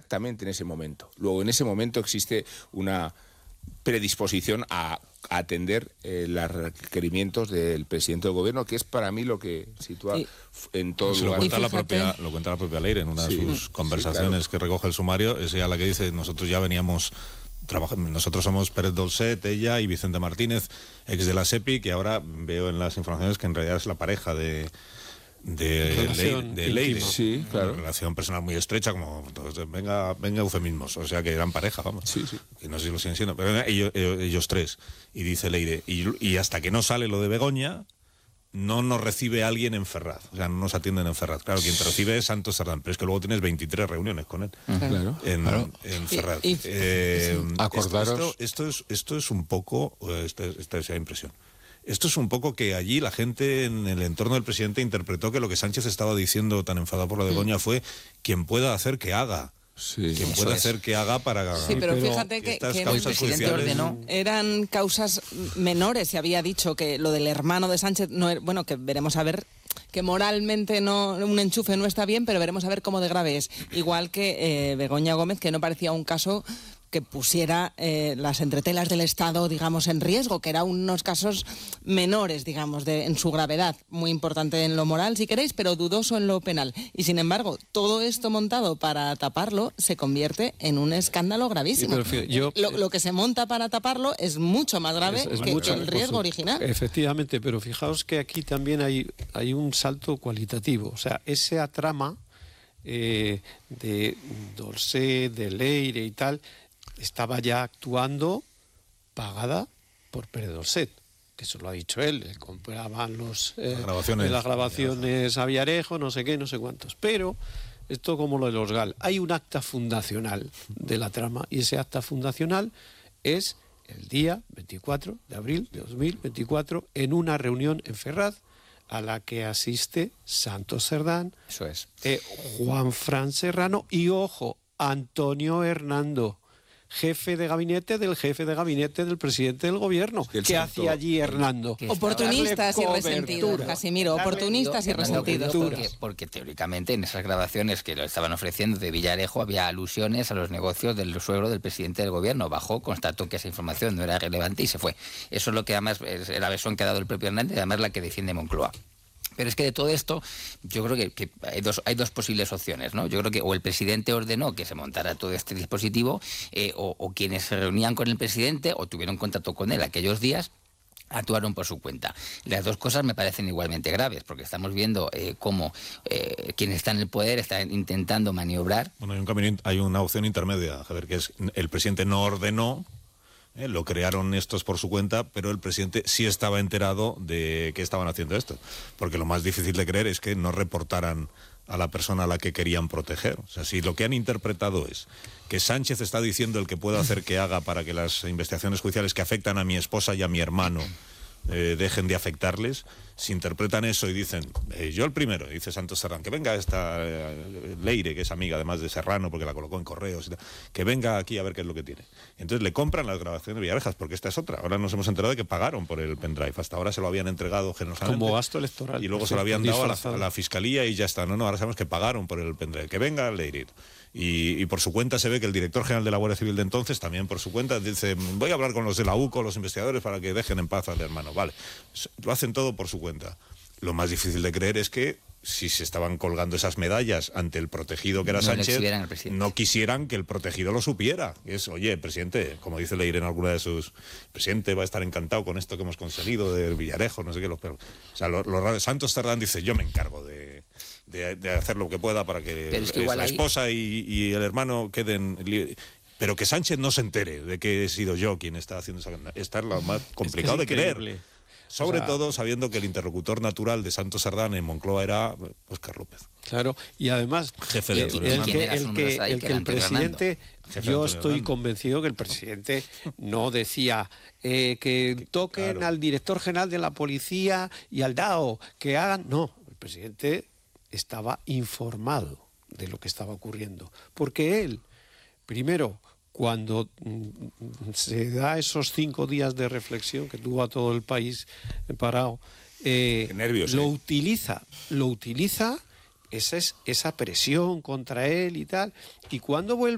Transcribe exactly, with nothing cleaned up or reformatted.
exactamente en ese momento. Luego, en ese momento existe una predisposición a, a atender eh, los requerimientos del presidente del gobierno, que es para mí lo que sitúa sí. en todo sí, lugar. Lo cuenta, la propia, lo cuenta la propia Leire en una sí, de sus conversaciones sí, claro. que recoge el sumario, es ella la que dice, nosotros ya veníamos... Nosotros somos Pérez Dolcet, ella y Vicente Martínez, ex de la SEPI, que ahora veo en las informaciones que en realidad es la pareja de de, Leire, de Leire. Sí, claro. Una relación personal muy estrecha, como entonces, venga, venga eufemismos, o sea que eran pareja, vamos. Sí, sí. Que no sé si lo siguen siendo, pero ellos, ellos tres. Y dice Leire, y, y hasta que no sale lo de Begoña, no nos recibe alguien en Ferraz, o sea, no nos atienden en Ferraz. Claro, quien te recibe es Santos Cerdán, pero es que luego tienes veintitrés reuniones con él claro. en, claro. en Ferraz. Y, y, eh, sí. Acordaros... Esto, esto, esto, es, esto es un poco, esta, esta es la impresión, esto es un poco que allí la gente en el entorno del presidente interpretó que lo que Sánchez estaba diciendo tan enfadado por la de Begoña mm. fue quien pueda hacer que haga. Sí, quien puede hacer es. que haga para... Sí, pero, pero fíjate que, que el presidente ordenó. Eran causas menores. Se había dicho que lo del hermano de Sánchez, no era, bueno, que veremos a ver, que moralmente no un enchufe no está bien, pero veremos a ver cómo de grave es. Igual que eh, Begoña Gómez, que no parecía un caso que pusiera eh, las entretelas del Estado, digamos, en riesgo, que eran unos casos menores, digamos, de, en su gravedad, muy importante en lo moral, si queréis, pero dudoso en lo penal. Y, sin embargo, todo esto montado para taparlo se convierte en un escándalo gravísimo. Sí, pero, yo, lo, lo que se monta para taparlo es mucho más grave es, es que mucho, el riesgo original. Efectivamente, pero fijaos que aquí también hay, hay un salto cualitativo. O sea, esa trama eh, de Dolcet, de Leire y tal... estaba ya actuando pagada por Pérez Dolcet, que eso lo ha dicho él, le compraban los, eh, las grabaciones, las grabaciones a Villarejo, no sé qué, no sé cuántos. Pero esto como lo de los Gal, hay un acta fundacional de la trama, y ese acta fundacional es el día veinticuatro de abril de dos mil veinticuatro en una reunión en Ferraz a la que asiste Santos Cerdán, eso es. eh, Juan Fran Serrano y, ojo, Antonio Hernando, jefe de gabinete del jefe de gabinete del presidente del gobierno. Es que ¿Qué hacía allí Hernando? Oportunistas y resentidos, Casimiro, oportunistas y resentidos. Porque, porque teóricamente en esas grabaciones que lo estaban ofreciendo de Villarejo había alusiones a los negocios del suegro del presidente del gobierno. Bajó, constató que esa información no era relevante y se fue. Eso es lo que además es la versión que ha dado el propio Hernández, además la que defiende Moncloa. Pero es que de todo esto, yo creo que, que hay, dos, hay dos posibles opciones, ¿no? Yo creo que o el presidente ordenó que se montara todo este dispositivo, eh, o, o quienes se reunían con el presidente o tuvieron contacto con él aquellos días, actuaron por su cuenta. Las dos cosas me parecen igualmente graves, porque estamos viendo eh, cómo eh, quien está en el poder está intentando maniobrar. Bueno, hay, un camino, hay una opción intermedia, Javier, que es el presidente no ordenó, Eh, lo crearon estos por su cuenta, pero el presidente sí estaba enterado de que estaban haciendo esto, porque lo más difícil de creer es que no reportaran a la persona a la que querían proteger. O sea, si lo que han interpretado es que Sánchez está diciendo el que pueda hacer que haga para que las investigaciones judiciales que afectan a mi esposa y a mi hermano eh, dejen de afectarles, si interpretan eso y dicen, eh, yo el primero, dice Santos Cerdán, que venga esta eh, Leire, que es amiga además de Serrano, porque la colocó en correos y tal, que venga aquí a ver qué es lo que tiene. Entonces le compran las grabaciones de Villarejas, porque esta es otra. Ahora nos hemos enterado de que pagaron por el pendrive. Hasta ahora se lo habían entregado generosamente. Como gasto electoral. Y luego se lo habían dado a la, a la fiscalía y ya está. No, no, ahora sabemos que pagaron por el pendrive. Que venga Leire. Y, y por su cuenta se ve que el director general de la Guardia Civil de entonces, también por su cuenta, dice, voy a hablar con los de la U C O, los investigadores, para que dejen en paz al hermano. Vale, lo hacen todo por su cuenta. Lo más difícil de creer es que si se estaban colgando esas medallas ante el protegido que era no Sánchez, no quisieran que el protegido lo supiera. Es, oye, presidente, como dice Leire en alguna de sus, presidente va a estar encantado con esto que hemos conseguido de Villarejo, no sé qué, los perros. O sea, lo, lo, Santos Cerdán dice, yo me encargo de, de, de hacer lo que pueda para que, es que la ahí... esposa y, y el hermano queden libres. Pero que Sánchez no se entere de que he sido yo quien está haciendo esa... Esta es lo más complicado es que es de creer. Sobre o sea, todo sabiendo que el interlocutor natural de Santos Cerdán en Moncloa era Óscar López. Claro, y además jefe de el, el, que, el, que, el que el presidente, yo estoy convencido que el presidente no decía eh, que toquen claro. al director general de la policía y al D A O, que hagan... No, el presidente estaba informado de lo que estaba ocurriendo, porque él, primero, cuando se da esos cinco días de reflexión que tuvo a todo el país parado, eh, nervios, lo eh. utiliza, lo utiliza esa, es, esa presión contra él y tal, y cuando vuelve